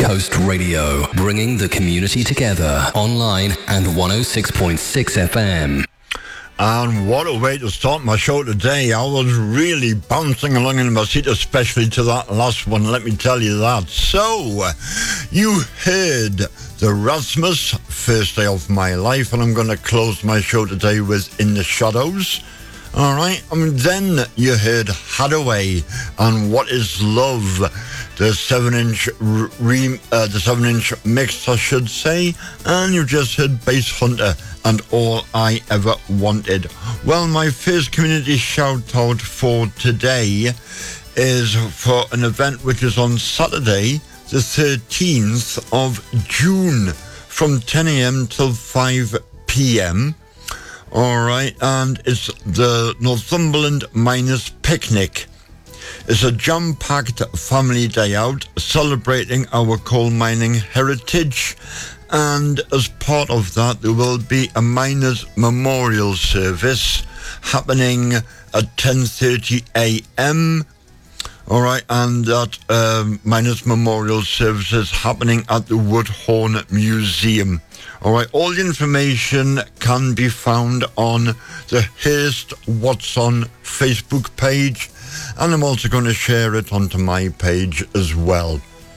Coast Radio, bringing the community together online and 106.6 FM. And what a way to start my show today. I was really bouncing along in my seat, especially to that last one, let me tell you that. So, you heard the Rasmus, First Day of My Life, and I'm going to close my show today with In the Shadows. All right, and then you heard Hadaway and What Is Love, the 7-inch the 7-inch mix, I should say, and you just heard Bass Hunter and All I Ever Wanted. Well, my first community shout out for today is for an event which is on Saturday, the 13th of June, from 10 a.m. till 5 p.m. All right, and it's the Northumberland Miners Picnic. It's a jam-packed family day out celebrating our coal mining heritage. And as part of that, there will be a miners' memorial service happening at 10:30 a.m. All right, and that miners' memorial service is happening at the Woodhorn Museum. All right, all the information can be found on the Hearst What's On Facebook page, and I'm also going to share it onto my page as well.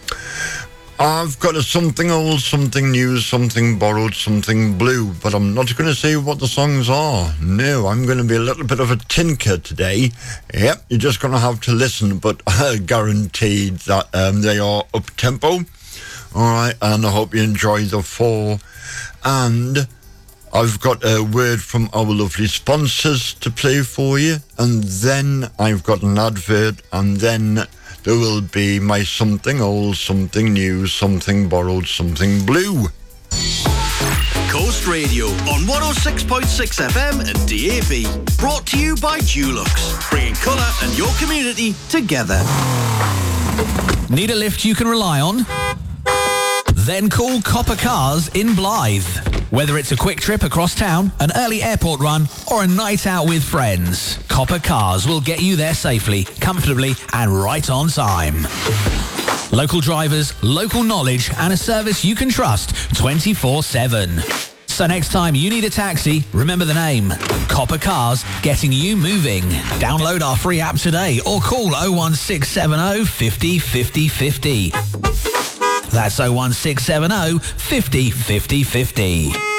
I've got a something old, something new, something borrowed, something blue, but I'm not going to say what the songs are. No, I'm going to be a little bit of a tinker today. Yep, you're just going to have to listen, but guaranteed that they are up-tempo. All right, and I hope you enjoy the 4. And I've got a word from our lovely sponsors to play for you, and then I've got an advert, and then there will be my something old, something new, something borrowed, something blue. Coast Radio on 106.6 FM and DAB. Brought to you by Dulux, bringing colour and your community together. Need a lift you can rely on? Then call Copper Cars in Blythe. Whether it's a quick trip across town, an early airport run, or a night out with friends, Copper Cars will get you there safely, comfortably, and right on time. Local drivers, local knowledge, and a service you can trust 24/7. So next time you need a taxi, remember the name. Copper Cars, getting you moving. Download our free app today or call 01670 50 50 50. That's 01670 50 50 50.